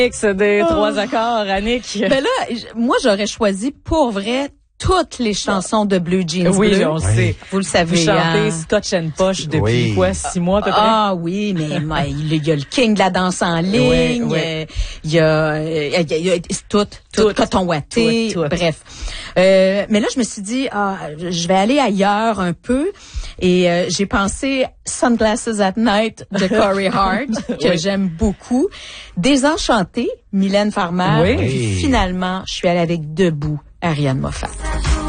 Des trois accords, Annick. Ben là, moi, j'aurais choisi pour vrai toutes les chansons de Blue Jeans oui, Bleu. on sait. Vous le savez. Vous chantez Scotch and Posh depuis 6 mois à peu près? Ah oui, mais il y a le king de la danse en ligne, il y a tout, coton ouaté, bref. Mais là, je me suis dit, je vais aller ailleurs un peu. Et j'ai pensé Sunglasses at Night de Corey Hart, que j'aime beaucoup. Désenchantée, Mylène Farmer. Oui. Puis finalement, je suis allée avec Debout, Ariane Moffat.